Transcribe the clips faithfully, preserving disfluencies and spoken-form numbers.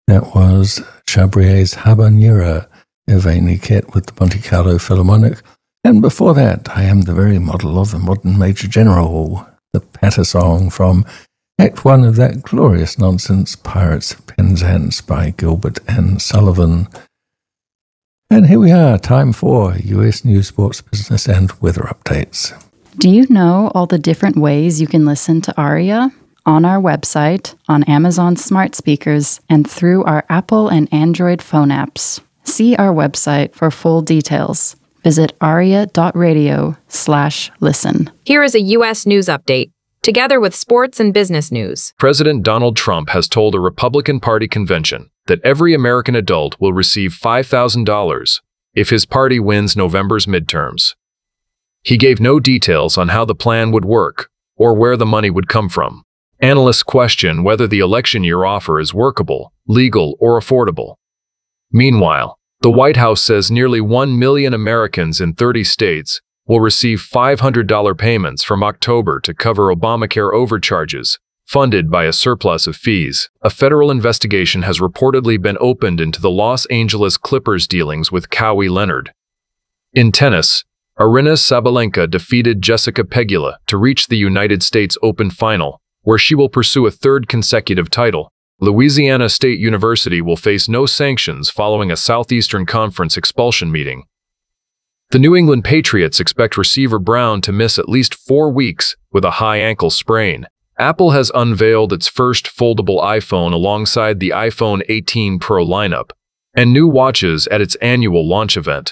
That was Chabrier's Habanera, Evaniquet with the Monte Carlo Philharmonic. And before that, I Am the Very Model of the Modern Major General, the patter song from Act One of that glorious nonsense, Pirates of Penzance by Gilbert and Sullivan. And here we are, time for U S news, sports, business, and weather updates. Do you know all the different ways you can listen to Aria? On our website, on Amazon smart speakers, and through our Apple and Android phone apps. See our website for full details. Visit aria.radio slash listen. Here is a U S news update, together with sports and business news. President Donald Trump has told a Republican Party convention that every American adult will receive five thousand dollars if his party wins November's midterms. He gave no details on how the plan would work or where the money would come from. Analysts question whether the election year offer is workable, legal, or affordable. Meanwhile, the White House says nearly one million Americans in thirty states will receive five hundred dollars payments from October to cover Obamacare overcharges, funded by a surplus of fees. A federal investigation has reportedly been opened into the Los Angeles Clippers' dealings with Kawhi Leonard. In tennis, Aryna Sabalenka defeated Jessica Pegula to reach the United States Open final, where she will pursue a third consecutive title. Louisiana State University will face no sanctions following a Southeastern Conference expulsion meeting. The New England Patriots expect receiver Brown to miss at least four weeks with a high ankle sprain. Apple has unveiled its first foldable iPhone alongside the iPhone eighteen Pro lineup, and new watches at its annual launch event.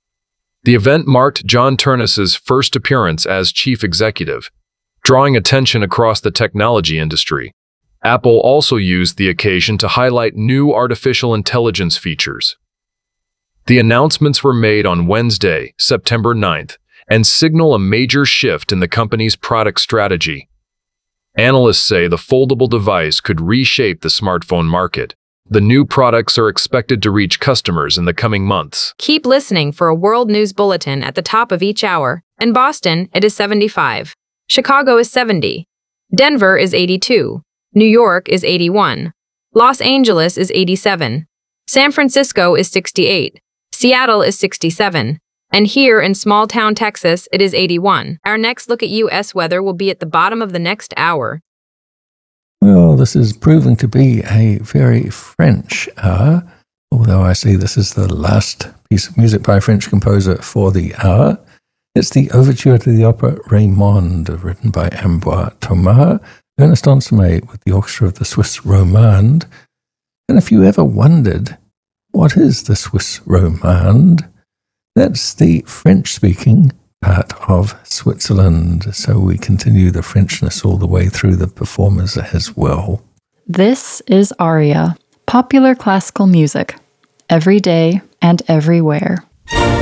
The event marked John Ternus's first appearance as chief executive, drawing attention across the technology industry. Apple also used the occasion to highlight new artificial intelligence features. The announcements were made on Wednesday, September ninth, and signal a major shift in the company's product strategy. Analysts say the foldable device could reshape the smartphone market. The new products are expected to reach customers in the coming months. Keep listening for a world news bulletin at the top of each hour. In Boston, it is seventy-five. Chicago is seventy. Denver is eighty-two. New York is eighty-one. Los Angeles is eighty-seven. San Francisco is sixty-eight. Seattle is sixty-seven. And here in small-town Texas, it is eighty-one. Our next look at U S weather will be at the bottom of the next hour. Well, this is proving to be a very French hour, although I see this is the last piece of music by a French composer for the hour. It's the overture to the opera Raymond, written by Ambroise Thomas, Ernest Ansermet with the orchestra of the Swiss Romande. And if you ever wondered, what is the Swiss Romande? That's the French-speaking part of Switzerland, so we continue the Frenchness all the way through the performers as well. This is Aria, popular classical music, every day and everywhere.